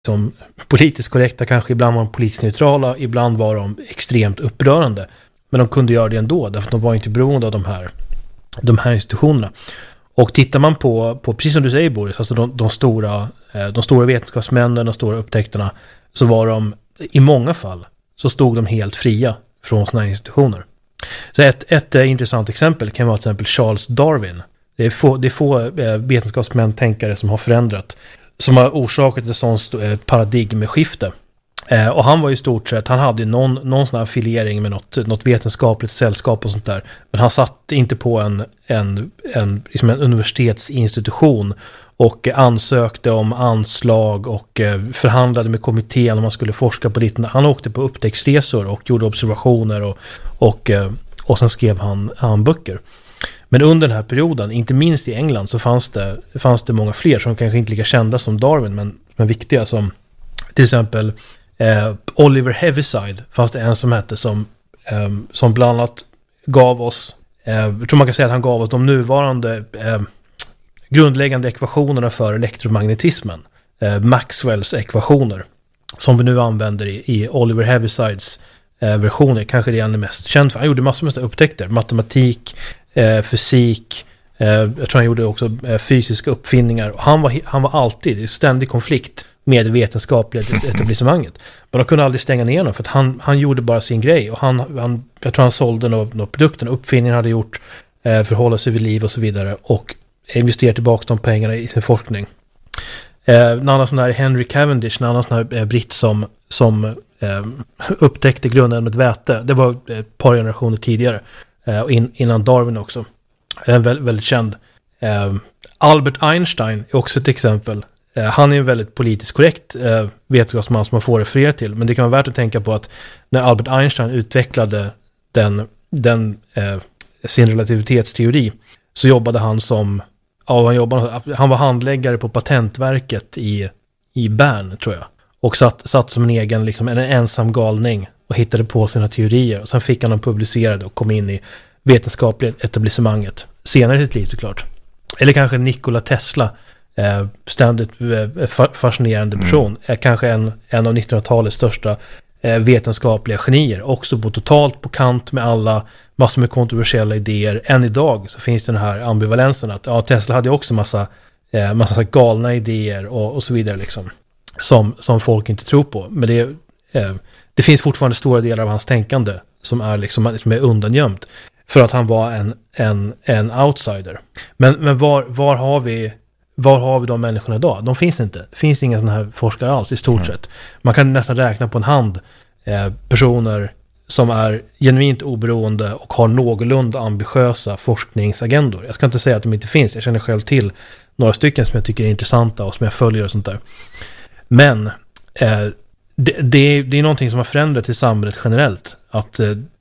som politiskt korrekta, kanske ibland var de politiskt neutrala, ibland var de extremt upprörande. Men de kunde göra det ändå, därför att de var inte beroende av de här institutionerna. Och tittar man på precis som du säger, Boris, alltså de stora vetenskapsmännen, de stora upptäckterna, så var de i många fall så stod de helt fria från såna här institutioner. Så ett intressant exempel kan vara till exempel Charles Darwin. Det är få vetenskapsmän, tänkare som har förändrat, som har orsakat ett sånt paradigmskifte. Och han var i stort sett, han hade någon sån här affiliering med något vetenskapligt sällskap och sånt där. Men han satt inte på en universitetsinstitution och ansökte om anslag och förhandlade med kommittén om man skulle forska på det. Han åkte på upptäcktsresor och gjorde observationer och sen skrev han böcker. Men under den här perioden, inte minst i England, så fanns det många fler som kanske inte lika kända som Darwin, men viktiga, som till exempel Oliver Heaviside fanns det en som hette som bland annat gav oss, jag tror man kan säga att han gav oss de nuvarande grundläggande ekvationerna för elektromagnetismen, Maxwells ekvationer, som vi nu använder i Oliver Heavisides versioner. Kanske det han är mest känd för. Han gjorde massor med upptäckter, matematik, fysik, jag tror han gjorde också fysiska uppfinningar, och han var alltid i ständig konflikt med det vetenskapliga etablissemanget. Men de kunde aldrig stänga ner honom, för att han gjorde bara sin grej, och jag tror han sålde några produkter, uppfinningen hade gjort, förhålla sig vid liv och så vidare, och investerat tillbaka de pengarna i sin forskning. En annan sån här Henry Cavendish, en annan sån här britt som upptäckte grundämnet väte. Det var ett par generationer tidigare, och innan Darwin också. Väldigt känd. Albert Einstein är också ett exempel. Han är en väldigt politiskt korrekt vetenskapsman som man får referera till, men det kan vara värt att tänka på att när Albert Einstein utvecklade sin relativitetsteori, så jobbade han han var handläggare på Patentverket i Bern, tror jag, och satt som en egen, liksom en ensam galning och hittade på sina teorier, och sen fick han dem publicerade och kom in i vetenskapliga etablissemanget senare i sitt liv, såklart. Eller kanske Nikola Tesla, ständigt fascinerande person, är kanske en av 1900-talets största vetenskapliga genier, också totalt på kant med alla, massor med kontroversiella idéer. Än idag så finns den här ambivalensen att Tesla hade också massa galna idéer och så vidare, liksom, som folk inte tror på. Men det finns fortfarande stora delar av hans tänkande som är undangömt, för att han var en outsider. Men var har vi de människorna idag? De finns inte. Det finns inga sådana här forskare alls i stort sett. Man kan nästan räkna på en hand personer som är genuint oberoende och har någorlunda ambitiösa forskningsagendor. Jag ska inte säga att de inte finns. Jag känner själv till några stycken som jag tycker är intressanta och som jag följer och sånt där. Men det är någonting som har förändrats i samhället generellt. Att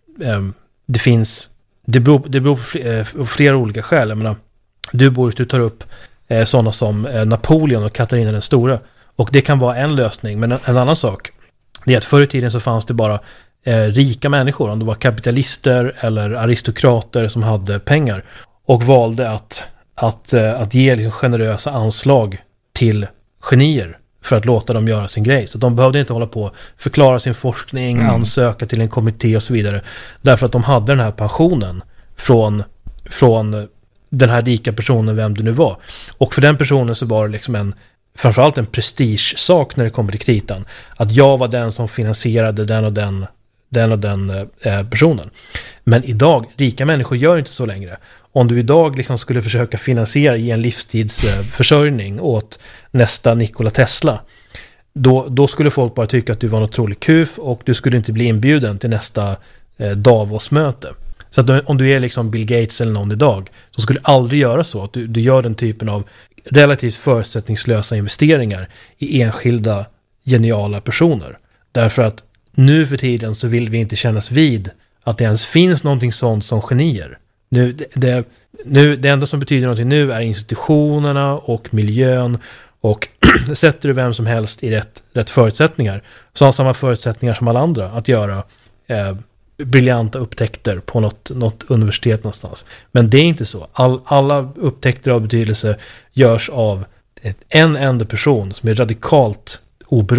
det beror på flera olika skäl. Jag menar, du tar upp sådana som Napoleon och Katarina den stora. Och det kan vara en lösning. Men en annan sak är att förr i tiden så fanns det bara rika människor, om det var kapitalister eller aristokrater som hade pengar, och valde att ge liksom generösa anslag till genier för att låta dem göra sin grej. Så de behövde inte hålla på förklara sin forskning, ansöka till en kommitté och så vidare, därför att de hade den här pensionen från den här rika personen, vem det nu var. Och för den personen så var det liksom framförallt en prestigesak när det kommer till kritan, att jag var den som finansierade den och den personen. Men idag, rika människor gör inte så längre. Om du idag liksom skulle försöka finansiera i en livstidsförsörjning åt nästa Nikola Tesla, då skulle folk bara tycka att du var en otrolig kuf, och du skulle inte bli inbjuden till nästa Davos-möte. Så att om du är liksom Bill Gates eller någon idag, så skulle du aldrig göra så att du gör den typen av relativt förutsättningslösa investeringar i enskilda geniala personer. Därför att nu för tiden så vill vi inte kännas vid att det ens finns någonting sånt som genier. Det enda som betyder någonting nu är institutionerna och miljön, och sätter du vem som helst i rätt förutsättningar, så har samma förutsättningar som alla andra att göra briljanta upptäckter på något universitet någonstans. Men det är inte så. Alla upptäckter av betydelse görs av en enda person som är radikalt oberoende